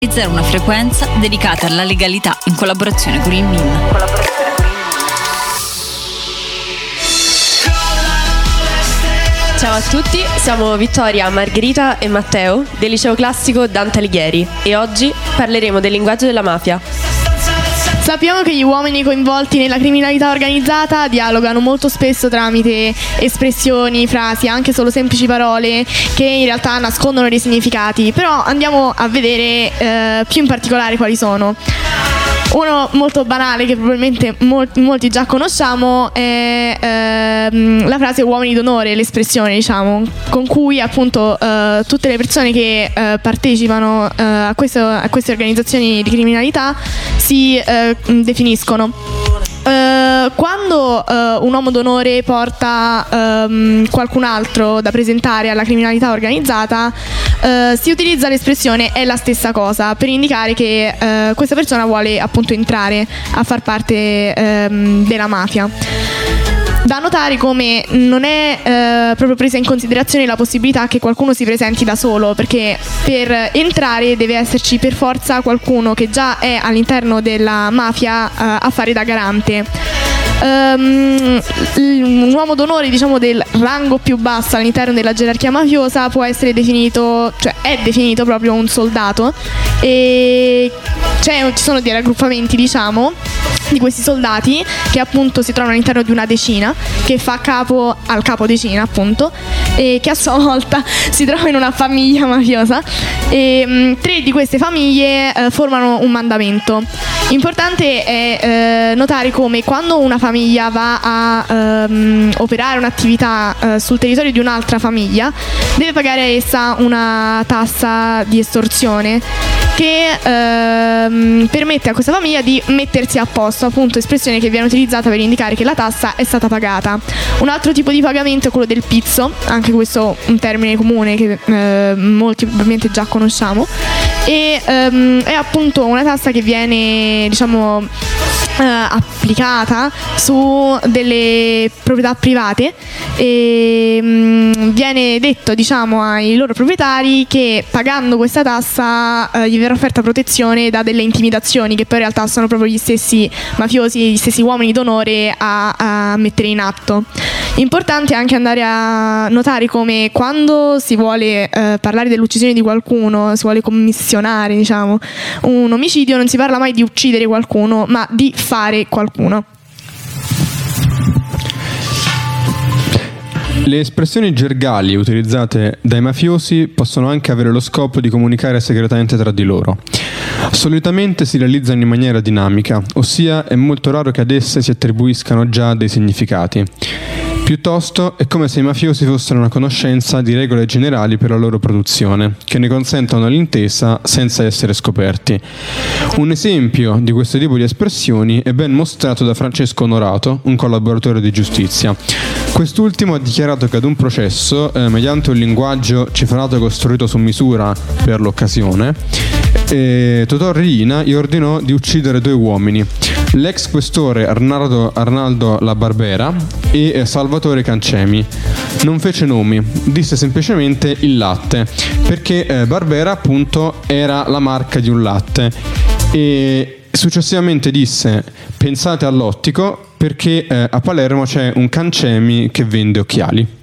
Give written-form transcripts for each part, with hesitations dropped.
Realizzare una frequenza dedicata alla legalità in collaborazione con il MIN. Ciao a tutti, siamo Vittoria, Margherita e Matteo del liceo classico Dante Alighieri e oggi parleremo del linguaggio della mafia. Sappiamo che gli uomini coinvolti nella criminalità organizzata dialogano molto spesso tramite espressioni, frasi, anche solo semplici parole che in realtà nascondono dei significati, però andiamo a vedere più in particolare quali sono. Uno molto banale che probabilmente molti già conosciamo è la frase uomini d'onore, l'espressione diciamo, con cui appunto tutte le persone che partecipano a queste organizzazioni di criminalità si definiscono. Quando un uomo d'onore porta qualcun altro da presentare alla criminalità organizzata, si utilizza l'espressione è la stessa cosa per indicare che questa persona vuole appunto entrare a far parte della mafia. Da notare come non è proprio presa in considerazione la possibilità che qualcuno si presenti da solo, perché per entrare deve esserci per forza qualcuno che già è all'interno della mafia a fare da garante. Un uomo d'onore, diciamo del rango più basso all'interno della gerarchia mafiosa, può essere definito, cioè è definito proprio un soldato, e ci sono dei raggruppamenti diciamo di questi soldati che appunto si trovano all'interno di una decina che fa capo al capo decina appunto, e che a sua volta si trova in una famiglia mafiosa, e 3 di queste famiglie formano un mandamento. Importante è notare come quando una famiglia va a operare un'attività sul territorio di un'altra famiglia deve pagare a essa una tassa di estorsione che permette a questa famiglia di mettersi a posto, appunto espressione che viene utilizzata per indicare che la tassa è stata pagata. Un altro tipo di pagamento è quello del pizzo, anche questo un termine comune che molti probabilmente già conosciamo, e è appunto una tassa che viene diciamo applicata su delle proprietà private, e viene detto diciamo ai loro proprietari che pagando questa tassa gli verrà offerta protezione da delle intimidazioni che poi in realtà sono proprio gli stessi mafiosi, gli stessi uomini d'onore a mettere in atto. Importante anche andare a notare come quando si vuole parlare dell'uccisione di qualcuno, si vuole commissionare diciamo un omicidio, non si parla mai di uccidere qualcuno ma di fare qualcuno. Le espressioni gergali utilizzate dai mafiosi possono anche avere lo scopo di comunicare segretamente tra di loro. Solitamente si realizzano in maniera dinamica, ossia è molto raro che ad esse si attribuiscano già dei significati. Piuttosto è come se i mafiosi fossero una conoscenza di regole generali per la loro produzione, che ne consentono l'intesa senza essere scoperti. Un esempio di questo tipo di espressioni è ben mostrato da Francesco Onorato, un collaboratore di giustizia. Quest'ultimo ha dichiarato che ad un processo, mediante un linguaggio cifrato e costruito su misura per l'occasione, Totò Riina gli ordinò di uccidere 2 uomini, l'ex questore Arnaldo La Barbera e Salvatore Cancemi. Non fece nomi, disse semplicemente il latte, perché Barbera appunto era la marca di un latte, e successivamente disse pensate all'ottico perché a Palermo c'è un Cancemi che vende occhiali.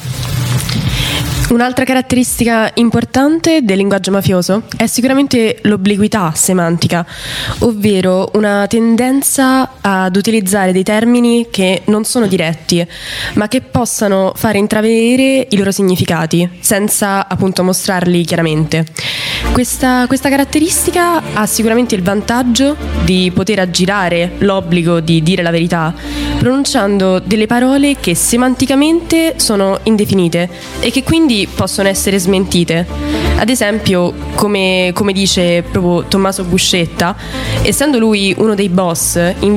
Un'altra caratteristica importante del linguaggio mafioso è sicuramente l'obliquità semantica, ovvero una tendenza ad utilizzare dei termini che non sono diretti, ma che possano fare intravedere i loro significati, senza appunto mostrarli chiaramente. Questa caratteristica ha sicuramente il vantaggio di poter aggirare l'obbligo di dire la verità, pronunciando delle parole che semanticamente sono indefinite e che quindi possono essere smentite. Ad esempio, come dice proprio Tommaso Buscetta, essendo lui uno dei boss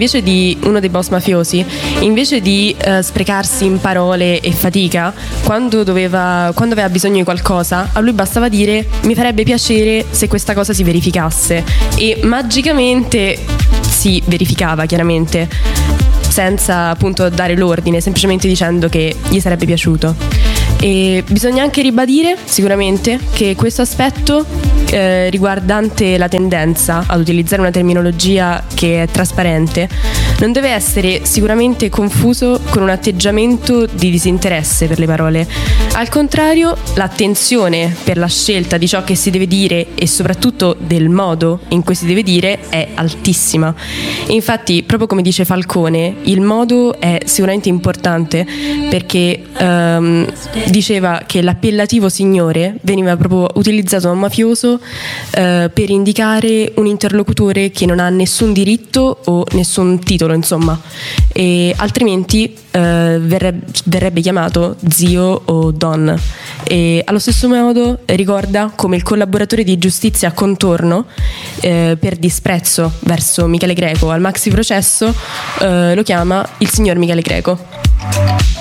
mafiosi, invece di sprecarsi in parole e fatica, quando aveva bisogno di qualcosa, a lui bastava dire mi farebbe piacere se questa cosa si verificasse, e magicamente si verificava chiaramente, senza appunto dare l'ordine, semplicemente dicendo che gli sarebbe piaciuto. E bisogna anche ribadire sicuramente che questo aspetto riguardante la tendenza ad utilizzare una terminologia che è trasparente non deve essere sicuramente confuso con un atteggiamento di disinteresse per le parole. Al contrario, l'attenzione per la scelta di ciò che si deve dire e soprattutto del modo in cui si deve dire è altissima. Infatti, proprio come dice Falcone, il modo è sicuramente importante, perché diceva che l'appellativo signore veniva proprio utilizzato da un mafioso per indicare un interlocutore che non ha nessun diritto o nessun titolo, insomma, e altrimenti verrebbe chiamato zio o don. E allo stesso modo ricorda come il collaboratore di giustizia a contorno, per disprezzo verso Michele Greco al maxi processo, lo chiama il signor Michele Greco.